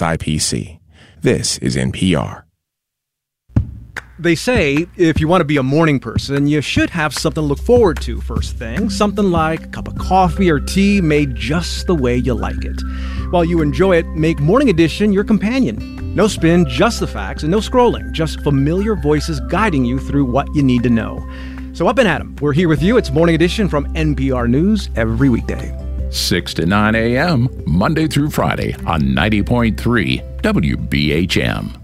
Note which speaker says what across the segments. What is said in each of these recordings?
Speaker 1: SIPC. This is NPR.
Speaker 2: They say if you want to be a morning person, you should have something to look forward to first thing. Something like a cup of coffee or tea made just the way you like it. While you enjoy it, make Morning Edition your companion. No spin, just the facts, and no scrolling. Just familiar voices guiding you through what you need to know. So up and at 'em. We're here with you. It's Morning Edition from NPR News every weekday.
Speaker 3: 6 to 9 a.m., Monday through Friday on 90.3 WBHM.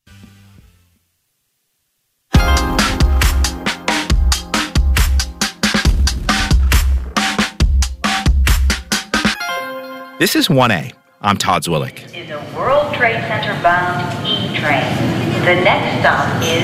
Speaker 4: This is 1A. I'm Todd Zwillich.
Speaker 5: This is a World Trade Center bound E-train. The next stop is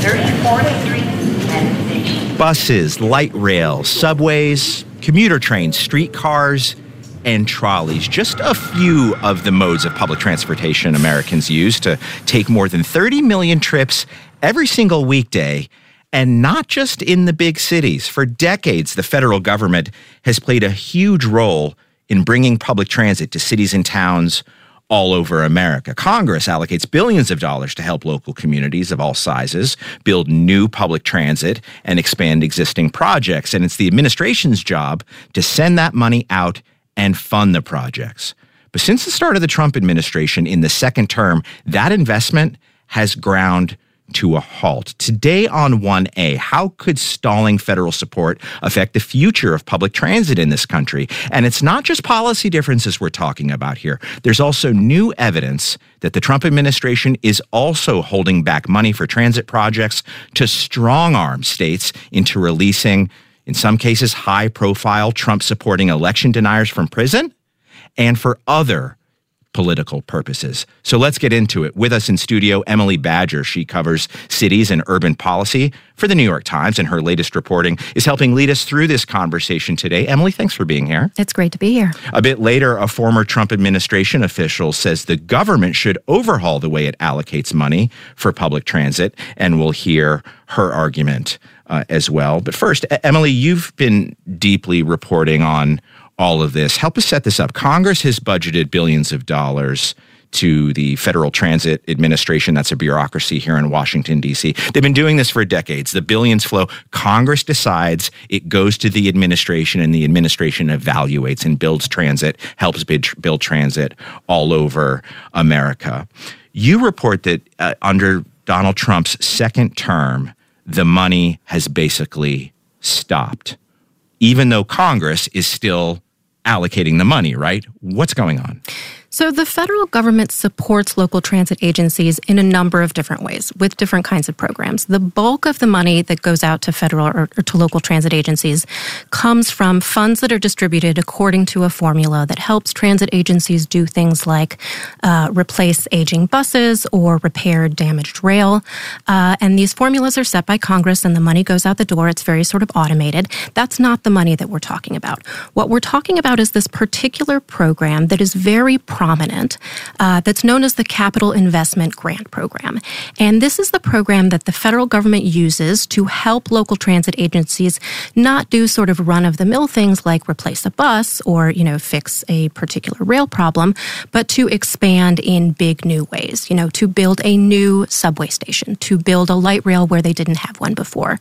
Speaker 5: 3043 Penn Station.
Speaker 4: Buses, light rail, subways, commuter trains, streetcars, and trolleys. Just a few of the modes of public transportation Americans use to take more than 30 million trips every single weekday. And not just in the big cities. For decades, the federal government has played a huge role in bringing public transit to cities and towns all over America. Congress allocates billions of dollars to help local communities of all sizes build new public transit and expand existing projects. And it's the administration's job to send that money out and fund the projects. But since the start of the Trump administration in the second term, that investment has ground to a halt. Today on 1A, how could stalling federal support affect the future of public transit in this country? And it's not just policy differences we're talking about here. There's also new evidence that the Trump administration is also holding back money for transit projects to strong-arm states into releasing, in some cases, high-profile Trump-supporting election deniers from prison and for other political purposes. So let's get into it. With us in studio, Emily Badger. She covers cities and urban policy for the New York Times, and her latest reporting is helping lead us through this conversation today. Emily, thanks for being here.
Speaker 6: It's great to be here.
Speaker 4: A bit later, a former Trump administration official says the government should overhaul the way it allocates money for public transit, and we'll hear her argument as well. But first, Emily, you've been deeply reporting on all of this. Help us set this up. Congress has budgeted billions of dollars to the Federal Transit Administration. That's a bureaucracy here in Washington, D.C. They've been doing this for decades. The billions flow. Congress decides, it goes to the administration, and the administration evaluates and builds transit, helps build transit all over America. You report that under Donald Trump's second term, the money has basically stopped, even though Congress is still allocating the money, right? What's going on?
Speaker 6: So the federal government supports local transit agencies in a number of different ways with different kinds of programs. The bulk of the money that goes out to federal or to local transit agencies comes from funds that are distributed according to a formula that helps transit agencies do things like replace aging buses or repair damaged rail. And these formulas are set by Congress, and the money goes out the door. It's very sort of automated. That's not the money that we're talking about. What we're talking about is this particular program that is very prominent, that's known as the Capital Investment Grant Program. And this is the program that the federal government uses to help local transit agencies not do sort of run-of-the-mill things like replace a bus or, fix a particular rail problem, but to expand in big new ways, to build a new subway station, to build a light rail where they didn't have one before,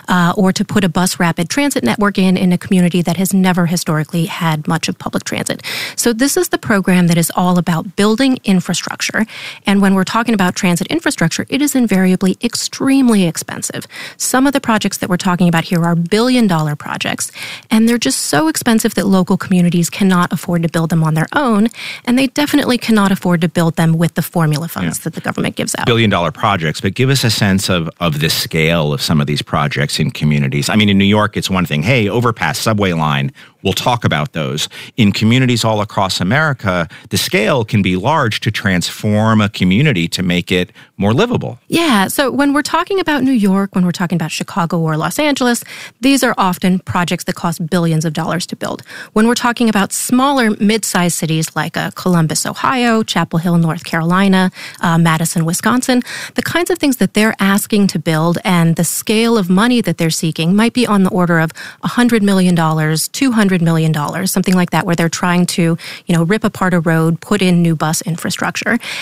Speaker 6: or to put a bus rapid transit network in a community that has never historically had much of public transit. So this is the program that is all about building infrastructure. And when we're talking about transit infrastructure, it is invariably extremely expensive. Some of the projects that we're talking about here are billion-dollar projects, and they're just so expensive that local communities cannot afford to build them on their own, and they definitely cannot afford to build them with the formula funds that the government gives out.
Speaker 4: Billion-dollar projects, but give us a sense of the scale of some of these projects in communities. I mean, in New York, it's one thing. Hey, overpass, subway line, we'll talk about those. In communities all across America, the scale can be large to transform a community to make it more livable.
Speaker 6: Yeah, so when we're talking about New York, when we're talking about Chicago or Los Angeles, these are often projects that cost billions of dollars to build. When we're talking about smaller, mid-sized cities like Columbus, Ohio, Chapel Hill, North Carolina, Madison, Wisconsin, the kinds of things that they're asking to build and the scale of money that they're seeking might be on the order of $100 million, $200 million, something like that, where they're trying to, rip apart a road, put in new bus infrastructure.